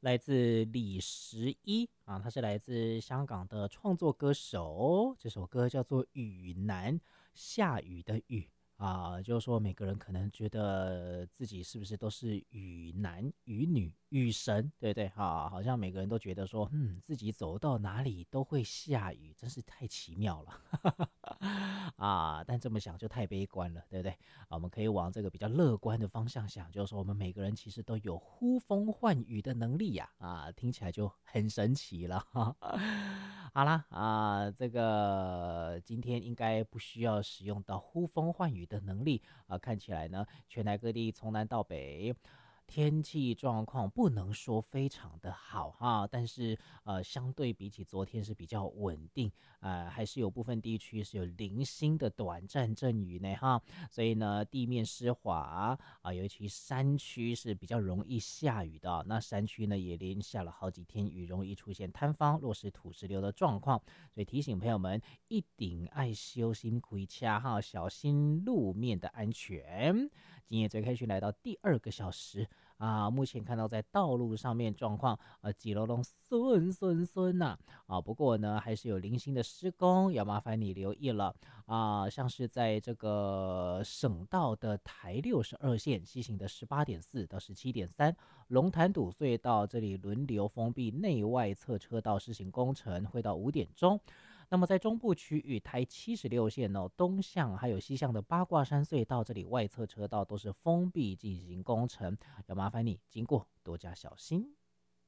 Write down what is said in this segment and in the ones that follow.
来自李十一啊，他是来自香港的创作歌手。这首歌叫做《雨男》，下雨的雨啊，就是说每个人可能觉得自己是不是都是雨男、雨女、雨神，对不对啊？好像每个人都觉得说，自己走到哪里都会下雨，真是太奇妙了啊！但这么想就太悲观了，对不对？我们可以往这个比较乐观的方向想，就是说我们每个人其实都有呼风唤雨的能力呀，听起来就很神奇了哈。好啦这个今天应该不需要使用到呼风唤雨的能力看起来呢，全台各地从南到北。天气状况不能说非常的好哈，但是相对比起昨天是比较稳定，还是有部分地区是有零星的短暂阵雨呢哈，所以呢地面湿滑尤其山区是比较容易下雨的，那山区呢也连下了好几天雨，容易出现塌方、落石、土石流的状况，所以提醒朋友们一定爱小心开车哈，小心路面的安全。今夜最开讯来到第2个小时目前看到在道路上面状况几楼龙顺呐不过呢还是有零星的施工，要麻烦你留意了像是在这个省道的台62线西行的18.4到17.3，龙潭堵隧道这里轮流封闭内外侧车道施行工程，会到5点钟。那么在中部区域台76线东向还有西向的八卦山隧道，这里外侧车道都是封闭进行工程，要麻烦你经过多加小心。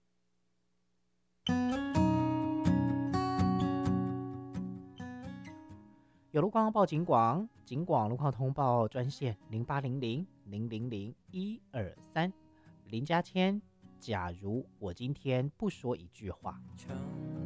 有路况报警广，警广路况通报专线0800000123，林家谦。假如我今天不说一句话。 城